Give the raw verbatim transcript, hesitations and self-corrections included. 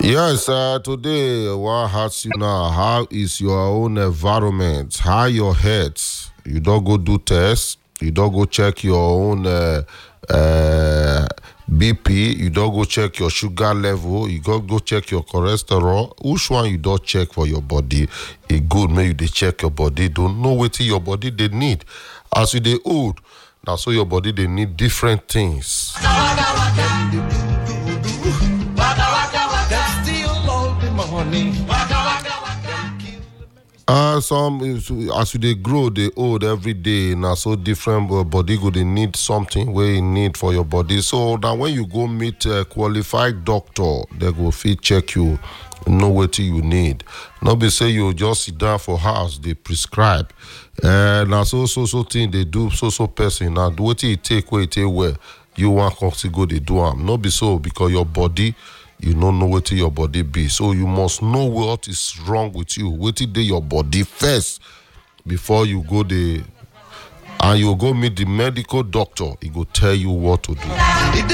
Yes, uh, today, what hurts you now? How is your own environment? How your health? You don't go do tests. You don't go check your own uh, uh, B P. You don't go check your sugar level. You go go check your cholesterol. Which one you don't check for your body? It good, maybe they check your body. Don't know what your body they need. As you they old, now so your body they need different things. Uh, some as they grow, they old every day. Now so different uh, body go they need something where you need for your body. So now when you go meet a qualified doctor, they go fit check you, know what you need. Not be say you just sit down for house, they prescribe. Uh, now so so so thing they do so so person. Now what you take where you take where you want to go they do am. Not be so because your body. You don't know what your body be. So you must know what is wrong with you. What is your body first before you go there and you go meet the medical doctor. He go tell you what to do.